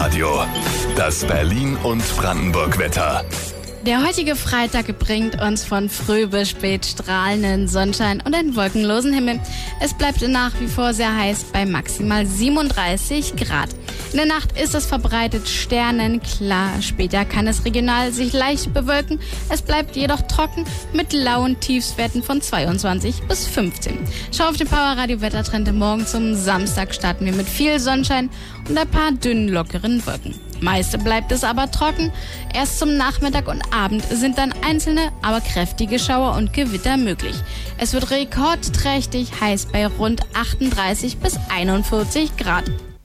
Radio, das Berlin- und Brandenburg-Wetter. Der heutige Freitag bringt uns von früh bis spät strahlenden Sonnenschein und einen wolkenlosen Himmel. Es bleibt nach wie vor sehr heiß bei maximal 37 Grad. In der Nacht ist es verbreitet sternenklar. Später kann es regional sich leicht bewölken. Es bleibt jedoch trocken mit lauen Tiefstwerten von 22 bis 15. Schau auf den Powerradio Wettertrend. Morgen zum Samstag starten wir mit viel Sonnenschein und ein paar dünnen, lockeren Wolken. Meist bleibt es aber trocken. Erst zum Nachmittag und Abend sind dann einzelne, aber kräftige Schauer und Gewitter möglich. Es wird rekordträchtig heiß bei rund 38 bis 41 Grad.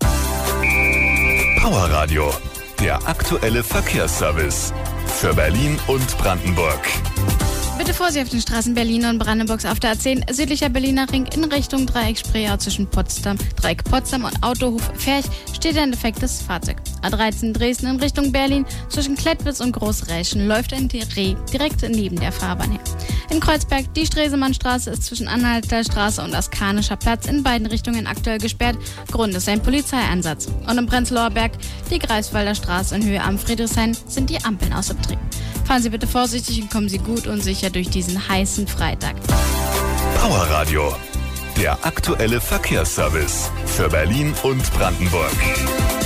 Powerradio, der aktuelle Verkehrsservice für Berlin und Brandenburg. Bitte Vorsicht auf den Straßen Berlin und Brandenburgs auf der A10 südlicher Berliner Ring in Richtung Dreieck Spreeau zwischen Dreieck Potsdam und Autohof Ferch steht ein defektes Fahrzeug. A13 Dresden in Richtung Berlin zwischen Klettwitz und Großräschen läuft ein Reh direkt neben der Fahrbahn her. In Kreuzberg die Stresemannstraße ist zwischen Anhalter Straße und Askanischer Platz in beiden Richtungen aktuell gesperrt. Grund ist ein Polizeieinsatz. Und im Prenzlauer Berg die Greifswalder Straße in Höhe am Friedrichshain sind die Ampeln außer Betrieb. Fahren Sie bitte vorsichtig und kommen Sie gut und sicher durch diesen heißen Freitag. Powerradio, der aktuelle Verkehrsservice für Berlin und Brandenburg.